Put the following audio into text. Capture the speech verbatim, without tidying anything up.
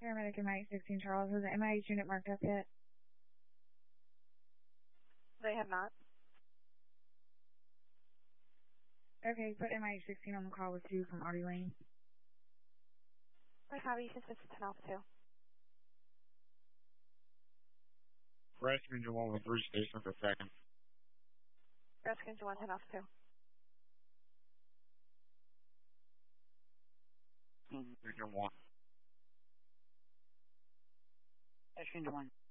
Paramedic M I H sixteen Charles, has the M I H unit marked up yet? They have not. Okay, put M I H sixteen on the call with two from Artie Lane. I have you since it's ten off two. Rescue engine one with three stations per second. Rescue engine one, ten off two. Engine one. Rescue engine one.